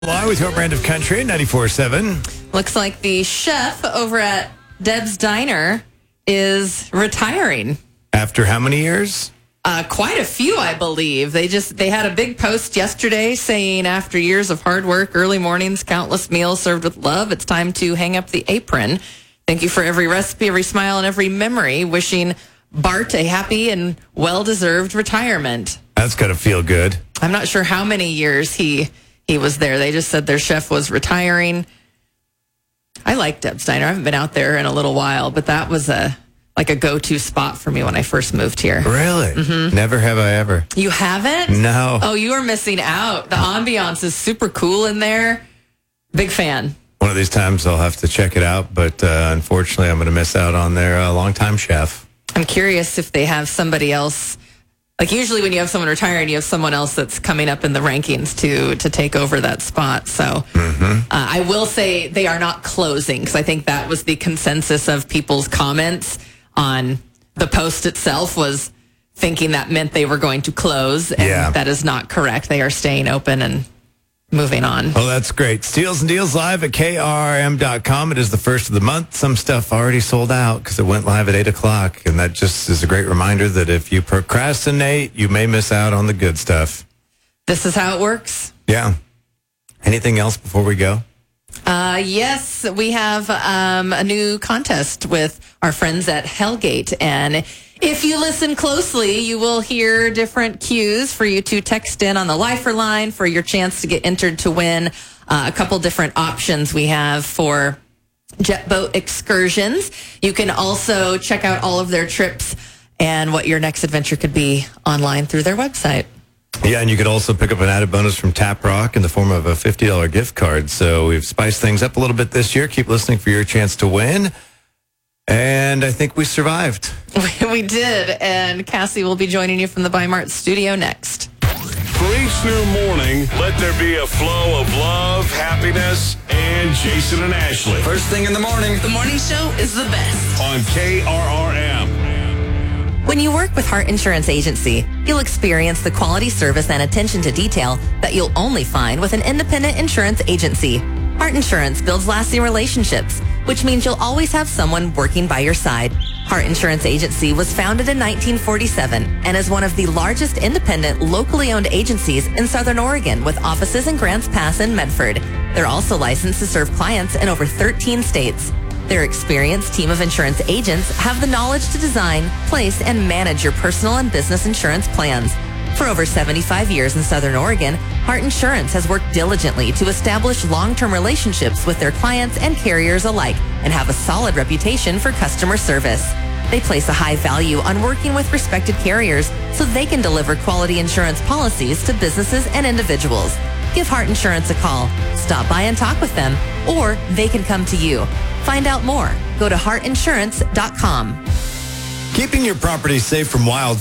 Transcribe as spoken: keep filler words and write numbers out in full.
Along with your brand of country, ninety-four point seven. Looks like the chef over at Deb's Diner is retiring. After how many years? Uh, quite a few, I believe. They just they had a big post yesterday saying after years of hard work, early mornings, countless meals served with love, it's time to hang up the apron. Thank you for every recipe, every smile, and every memory. Wishing Bart a happy and well-deserved retirement. That's got to feel good. I'm not sure how many years he he was there. They just said their chef was retiring. I like Deb's Diner. I haven't been out there in a little while, but that was a like a go-to spot for me when I first moved here. Really? Mm-hmm. Never have I ever. You haven't? No. Oh, you are missing out. The ambiance is super cool in there. Big fan. One of these times I'll have to check it out, but uh, unfortunately I'm going to miss out on their uh, longtime chef. I'm curious if they have somebody else. Like usually when you have someone retiring, you have someone else that's coming up in the rankings to to take over that spot. So mm-hmm. uh, I will say they are not closing, because I think that was the consensus of people's comments on the post itself, was thinking that meant they were going to close. And yeah. That is not correct. They are staying open and moving on. Oh, that's great. Steals and Deals live at K R M dot com. It is the first of the month. Some stuff already sold out because it went live at eight o'clock. And that just is a great reminder that if you procrastinate, you may miss out on the good stuff. This is how it works. Yeah. Anything else before we go? Uh, yes, we have um, a new contest with our friends at Hellgate. And if you listen closely, you will hear different cues for you to text in on the Lifer line for your chance to get entered to win uh, a couple different options we have for jet boat excursions. You can also check out all of their trips and what your next adventure could be online through their website. Yeah, and you could also pick up an added bonus from Tap Rock in the form of a fifty dollars gift card. So we've spiced things up a little bit this year. Keep listening for your chance to win. And I think we survived. We did. And Cassie will be joining you from the Bi-Mart studio next. For each new morning, let there be a flow of love, happiness, and Jason and Ashley. First thing in the morning. The morning show is the best. On K R R M. When you work with Hart Insurance Agency, you'll experience the quality service and attention to detail that you'll only find with an independent insurance agency. Hart Insurance builds lasting relationships, which means you'll always have someone working by your side. Hart Insurance Agency was founded in nineteen forty-seven and is one of the largest independent, locally owned agencies in Southern Oregon, with offices in Grants Pass and Medford. They're also licensed to serve clients in over thirteen states. Their experienced team of insurance agents have the knowledge to design, place, and manage your personal and business insurance plans. For over seventy-five years in Southern Oregon, Hart Insurance has worked diligently to establish long-term relationships with their clients and carriers alike and have a solid reputation for customer service. They place a high value on working with respected carriers so they can deliver quality insurance policies to businesses and individuals. Give Hart Insurance a call, stop by and talk with them, or they can come to you. Find out more. Go to heart insurance dot com. Keeping your property safe from wild